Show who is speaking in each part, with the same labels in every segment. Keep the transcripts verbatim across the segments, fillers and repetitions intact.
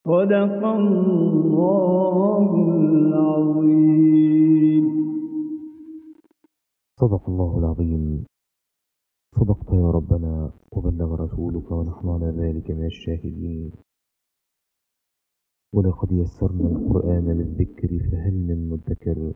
Speaker 1: صدق الله العظيم.
Speaker 2: صدق الله العظيم. صدقت يا ربنا وبلغ رسولك ونحن على ذلك من الشاهدين. ولقد يسرنا القرآن للذكر فهل من مدكر.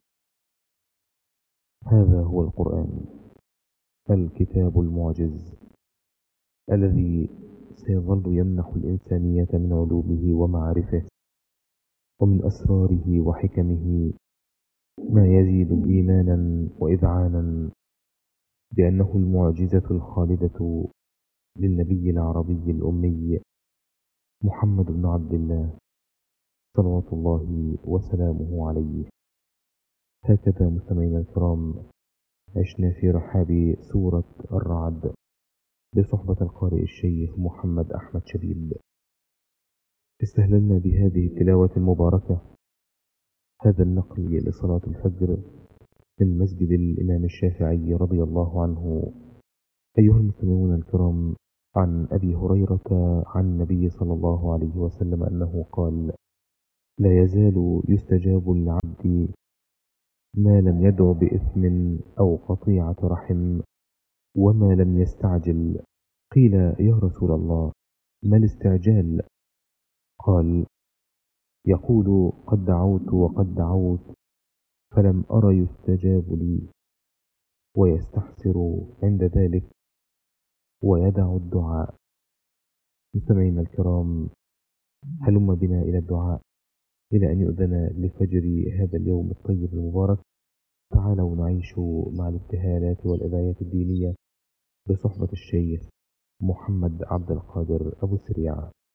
Speaker 2: هذا هو القرآن، الكتاب المعجز الذي سيظل يمنح الإنسانية من علومه ومعارفه ومن أسراره وحكمه ما يزيد إيمانا وإذعانا بأنه المعجزة الخالدة للنبي العربي الأمي محمد بن عبد الله صلوات الله وسلامه عليه. هكذا مستمعينا الكرام عشنا في رحاب سورة الرعد بصحبة القارئ الشيخ محمد أحمد شبيب. استهللنا بهذه التلاوة المباركة هذا النقل لصلاة الفجر من مسجد الإمام الشافعي رضي الله عنه. أيها المستمعون الكرام، عن أبي هريرة عن النبي صلى الله عليه وسلم أنه قال: لا يزال يستجاب للعبد ما لم يدع بإثم أو قطيعة رحم وما لم يستعجل. قيل: يا رسول الله ما الاستعجال؟ قال: يقول قد دعوت وقد دعوت فلم أر يستجاب لي، ويستحسر عند ذلك ويدع الدعاء. مستمعينا الكرام، هلم بنا إلى الدعاء إلى أن يؤذن لفجر هذا اليوم الطيب المبارك. تعالوا نعيش مع الابتهالات والإذايات الدينية بصحبة الشيخ محمد عبد القادر أبو سريع.